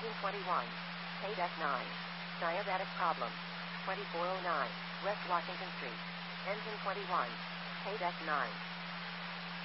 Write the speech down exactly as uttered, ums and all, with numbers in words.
Engine twenty-one. K-Deck nine. Diabetic problem. twenty-four oh nine. West Washington Street. Engine twenty-one. K-Deck nine.